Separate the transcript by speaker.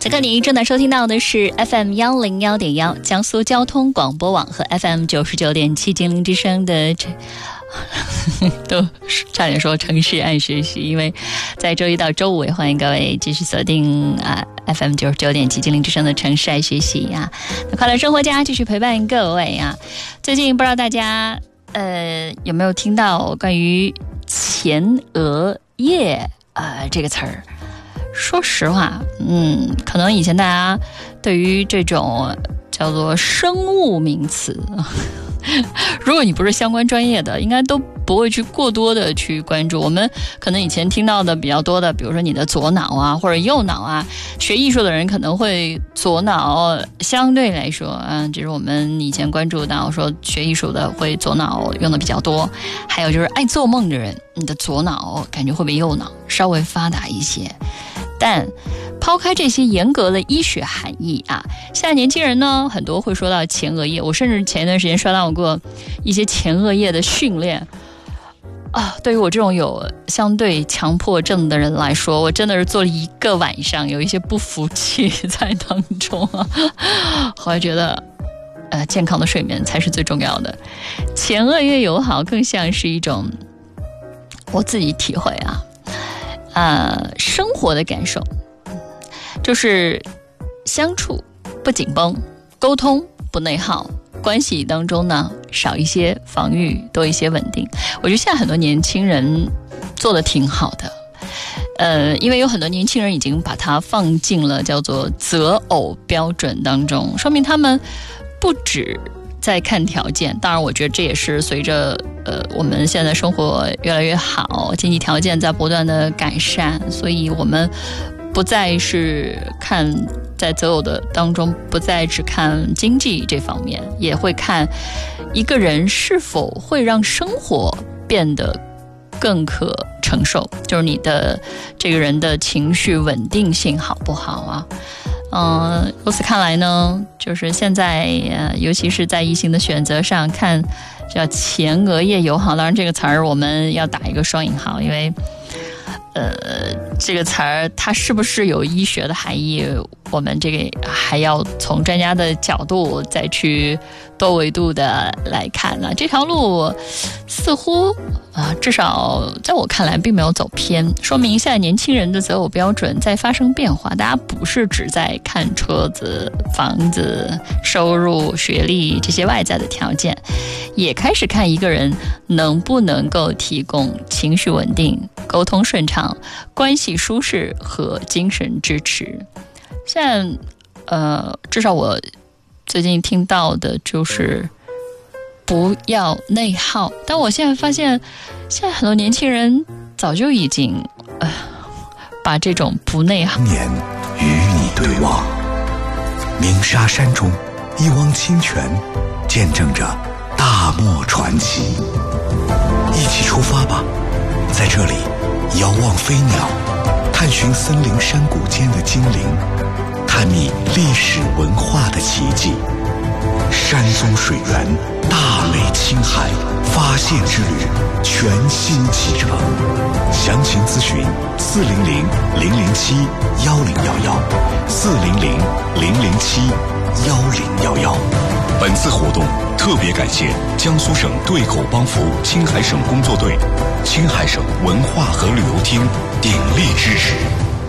Speaker 1: 此刻你正在收听到的是 FM101.1 江苏交通广播网和 FM99.7 金陵之声的都差点说城市爱学习，因为在周一到周五也欢迎各位继续锁定FM99.7 金陵之声的城市爱学习啊。那快乐生活家继续陪伴各位啊。最近不知道大家有没有听到关于前额叶这个词儿？说实话，可能以前大家对于这种叫做生物名词，如果你不是相关专业的，应该都不会去过多的去关注。我们可能以前听到的比较多的，比如说你的左脑啊或者右脑啊，学艺术的人可能会左脑相对来说就是我们以前关注到说学艺术的会左脑用的比较多。还有就是爱做梦的人，你的左脑感觉会比右脑稍微发达一些。但抛开这些严格的医学含义啊，现在年轻人呢很多会说到前额叶，我甚至前一段时间刷到过一些前额叶的训练啊。对于我这种有相对强迫症的人来说，我真的是做了1个晚上，有一些不服气在当中啊。后来觉得健康的睡眠才是最重要的。前额叶友好更像是一种我自己体会生活的感受，就是相处不紧绷，沟通不内耗，关系当中呢少一些防御，多一些稳定。我觉得现在很多年轻人做得挺好的，因为有很多年轻人已经把它放进了叫做择偶标准当中，说明他们不止在看条件。当然我觉得这也是随着我们现在生活越来越好，经济条件在不断的改善，所以我们不再是看在择偶的当中不再只看经济这方面，也会看一个人是否会让生活变得更可承受，就是你的这个人的情绪稳定性好不好啊。由此看来呢，就是现在尤其是在异性的选择上看叫前额叶友好，当然这个词儿我们要打一个双引号，因为这个词儿它是不是有医学的含义，我们这个还要从专家的角度再去多维度的来看呢。这条路似乎至少在我看来并没有走偏，说明现在年轻人的择偶标准在发生变化。大家不是只在看车子、房子、收入、学历这些外在的条件，也开始看一个人能不能够提供情绪稳定、沟通顺畅、关系舒适和精神支持。现在至少我最近听到的就是不要内耗，但我现在发现现在很多年轻人早就已经把这种不内耗
Speaker 2: 年与你对望，鸣沙山中一汪清泉见证着大漠传奇。一起出发吧，在这里遥望飞鸟，探寻森林山谷间的精灵，探秘历史文化的奇迹。山松水源，大美青海，发现之旅全新启程。详情咨询400-007-1011，400-007-1011。本次活动特别感谢江苏省对口帮扶青海省工作队、青海省文化和旅游厅鼎力支持。